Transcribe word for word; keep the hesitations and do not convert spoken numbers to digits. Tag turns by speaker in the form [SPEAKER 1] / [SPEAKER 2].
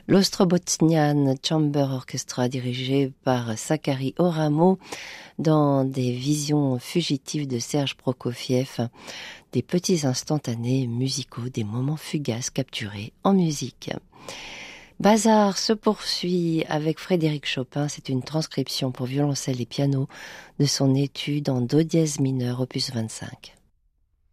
[SPEAKER 1] l'Ostrobotnian Chamber Orchestra dirigé par Zacharie Oramo dans des visions fugitives de Serge Prokofiev, des petits instantanés musicaux, des moments fugaces capturés en musique. Bazar se poursuit avec Frédéric Chopin, c'est une transcription pour violoncelle et piano de son étude en do dièse mineur opus vingt-cinq.